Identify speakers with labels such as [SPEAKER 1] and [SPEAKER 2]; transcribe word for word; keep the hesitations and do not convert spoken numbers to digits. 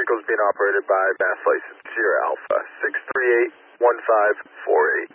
[SPEAKER 1] vehicle is being operated by Mass License Sierra Alpha six three eight one five four eight.